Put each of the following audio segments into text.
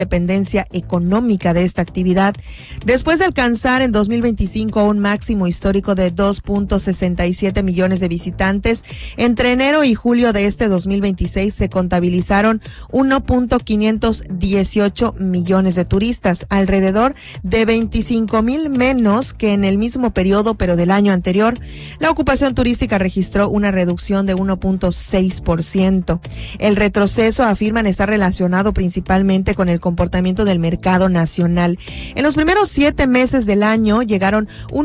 dependencia económica de esta actividad. Después de alcanzar en 2025 un máximo histórico de 2.67 millones de visitantes, entre enero y julio de este 2026 se contabilizaron 1.518 millones de turistas, alrededor de 25,000 menos que en el mismo periodo, pero del año anterior. La ocupación turística registró una reducción de 1.6%. El retroceso, afirman, está relacionado principalmente con el comportamiento del mercado nacional. En los primeros 7 meses del año llegaron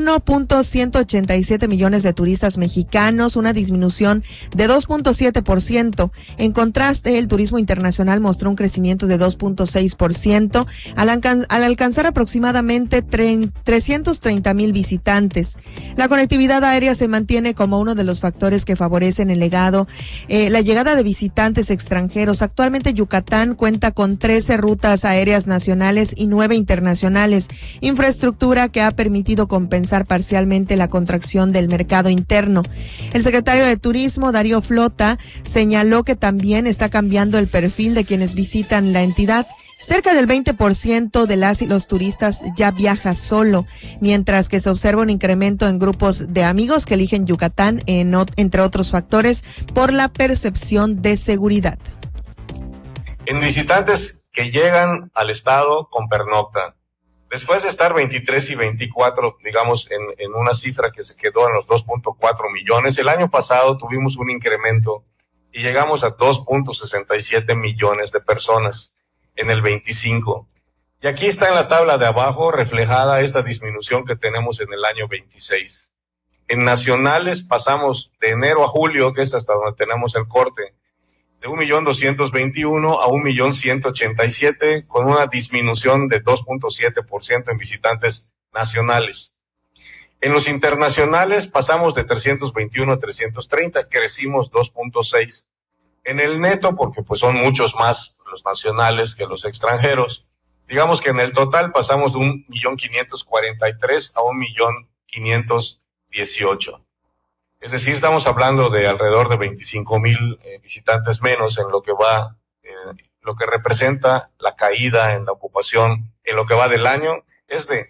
1.187 millones de turistas mexicanos, una disminución de 2.7%. En contraste, el turismo internacional mostró un crecimiento de 2.6% al alcanzar aproximadamente 330,000 visitantes. La conectividad aérea se mantiene como uno de los factores que favorecen la llegada de visitantes extranjeros. Actualmente Yucatán cuenta con 13 rutas aéreas nacionales y 9 internacionales, infraestructura que ha permitido compensar parcialmente la contracción del mercado interno. El secretario de Turismo, Darío Flota, señaló que también está cambiando el perfil de quienes visitan la entidad. Cerca del 20% de las y los turistas ya viaja solo, mientras que se observa un incremento en grupos de amigos que eligen Yucatán, entre otros factores, por la percepción de seguridad. En visitantes que llegan al estado con pernocta, después de estar 23 y 24, digamos, en una cifra que se quedó en los 2.4 millones, el año pasado tuvimos un incremento y llegamos a 2.67 millones de personas en el 25. Y aquí está en la tabla de abajo reflejada esta disminución que tenemos en el año 26. En nacionales pasamos de enero a julio, que es hasta donde tenemos el corte, de 1.221.000 a 1.187.000, con una disminución de 2.7% en visitantes nacionales. En los internacionales pasamos de 321 a 330, crecimos 2.6. En el neto, porque pues son muchos más los nacionales que los extranjeros, digamos que en el total pasamos de 1.543.000 a 1.518.000. Es decir, estamos hablando de alrededor de 25,000 visitantes menos en lo que va, lo que representa la caída en la ocupación en lo que va del año es de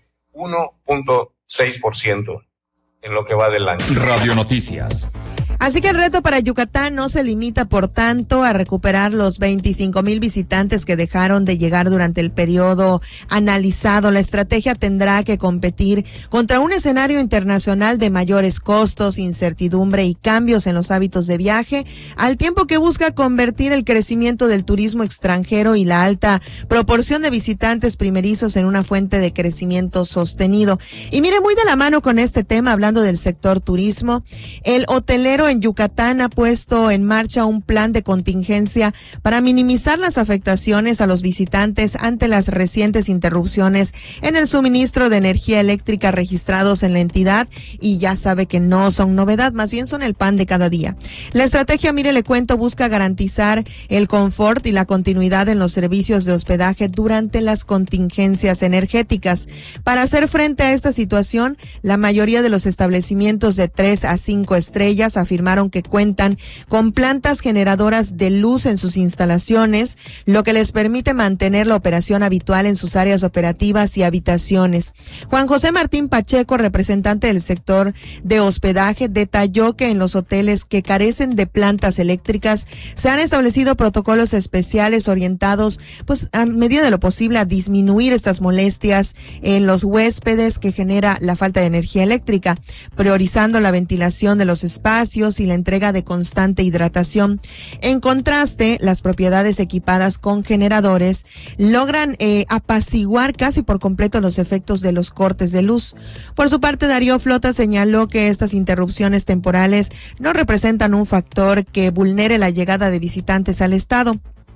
1.6% en lo que va del año. Radio Noticias. Así que el reto para Yucatán no se limita, por tanto, a recuperar los 25,000 visitantes que dejaron de llegar durante el periodo analizado. La estrategia tendrá que competir contra un escenario internacional de mayores costos, incertidumbre y cambios en los hábitos de viaje, al tiempo que busca convertir el crecimiento del turismo extranjero y la alta proporción de visitantes primerizos en una fuente de crecimiento sostenido. Y mire, muy de la mano con este tema, hablando del sector turismo, el hotelero en Yucatán ha puesto en marcha un plan de contingencia para minimizar las afectaciones a los visitantes ante las recientes interrupciones en el suministro de energía eléctrica registrados en la entidad, y ya sabe que no son novedad, más bien son el pan de cada día. La estrategia, mire, le cuento, busca garantizar el confort y la continuidad en los servicios de hospedaje durante las contingencias energéticas. Para hacer frente a esta situación, la mayoría de los establecimientos de 3 a 5 estrellas afirmaron que cuentan con plantas generadoras de luz en sus instalaciones, lo que les permite mantener la operación habitual en sus áreas operativas y habitaciones. Juan José Martín Pacheco, representante del sector de hospedaje, detalló que en los hoteles que carecen de plantas eléctricas se han establecido protocolos especiales orientados, pues, a medida de lo posible, a disminuir estas molestias en los huéspedes que genera la falta de energía eléctrica, priorizando la ventilación de los espacios y la entrega de constante hidratación. En contraste, las propiedades equipadas con generadores logran apaciguar casi por completo los efectos de los cortes de luz. Por su parte, Darío Flota señaló que estas interrupciones temporales no representan un factor que vulnere la llegada de visitantes al estado,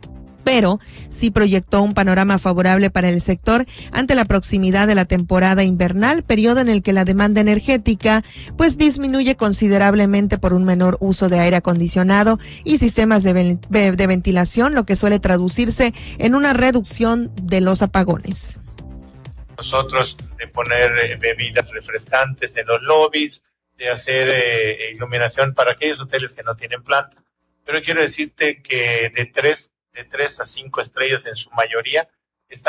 pero sí proyectó un panorama favorable para el sector ante la proximidad de la temporada invernal, periodo en el que la demanda energética pues disminuye considerablemente por un menor uso de aire acondicionado y sistemas de ventilación, lo que suele traducirse en una reducción de los apagones. Nosotros de poner bebidas refrescantes en los lobbies, de hacer iluminación para aquellos hoteles que no tienen planta. Pero quiero decirte que de 3 a 5 estrellas en su mayoría